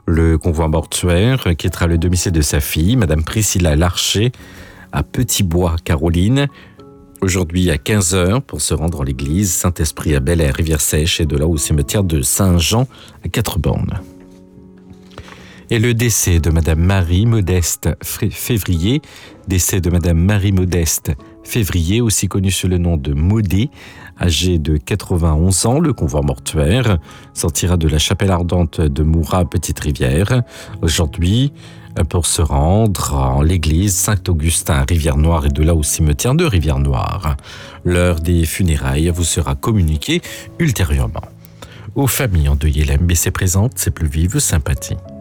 Le convoi mortuaire quittera le domicile de sa fille, Madame Priscilla Larcher, à Petit-Bois, Caroline, aujourd'hui à 15h pour se rendre à l'église Saint-Esprit à Bel-Air, Rivière-Sèche, et de là au cimetière de Saint-Jean à Quatre-Bornes. Et le décès de Madame Marie-Modeste Février, aussi connue sous le nom de Modé, âgée de 91 ans. Le convoi mortuaire sortira de la chapelle ardente de Mourat, Petite-Rivière, aujourd'hui, pour se rendre en l'église Saint-Augustin à Rivière-Noire, et de là au cimetière de Rivière-Noire. L'heure des funérailles vous sera communiquée ultérieurement. Aux familles endeuillées, la MBC présente ses plus vives sympathies.